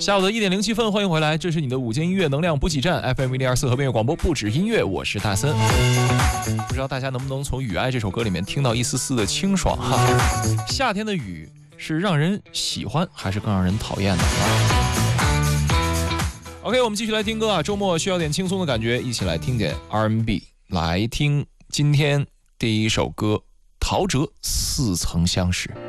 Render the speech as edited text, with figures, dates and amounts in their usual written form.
下午的1:07，欢迎回来，这是你的午间音乐能量补给站 FM1024和音乐广播，不止音乐，我是大森。不知道大家能不能从《雨爱》这首歌里面听到一丝丝的清爽哈？夏天的雨是让人喜欢还是更让人讨厌的？OK， 我们继续来听歌啊！周末需要点轻松的感觉，一起来听点 R&B。来听今天第一首歌，陶喆《似曾相识》。